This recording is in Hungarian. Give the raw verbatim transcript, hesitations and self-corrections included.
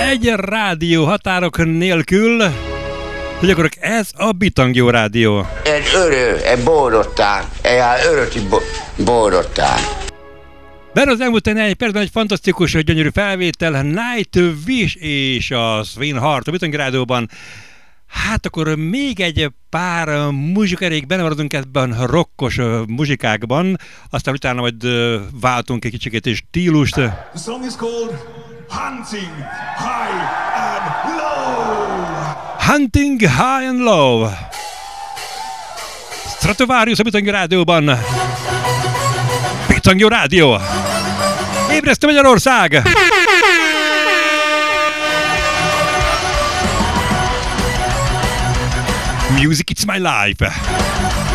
Egy rádió határok nélkül. Hogy akkor ez a Bitangyó rádió. Egy örő, egy bórottán, egy öröti bórottán. Benne az elmúlt egy percben egy fantasztikus, gyönyörű felvétel, Night Wish és a Swin Hart a Bitangyó rádióban. Hát akkor még egy pár muzsikerék benne maradunk ebben a rokkos muzsikákban, aztán utána majd váltunk egy kicsikét és stílust. The song is called Hunting High and Low. Hunting High and Low. Stratovarius a Bitangyó rádióban. Bitangyó rádió. Ébresztő Magyarország! Music, it's my life.